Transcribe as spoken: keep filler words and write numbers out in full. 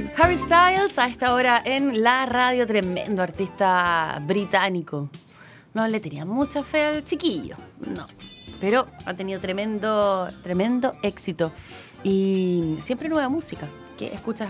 Harry Styles a esta hora en la radio, tremendo artista británico. No le tenía mucha fe al chiquillo, no, pero ha tenido tremendo, tremendo éxito y siempre nueva música. ¿Qué escuchas